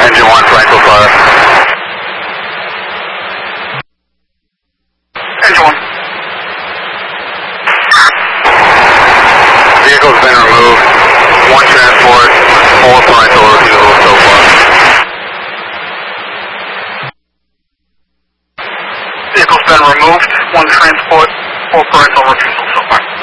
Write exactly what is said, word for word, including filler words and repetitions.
Engine one, Franco fire. Engine one. Vehicle's been removed. One transport, four parental refusals so far. Vehicle's been removed. One transport, four parental refusals so far.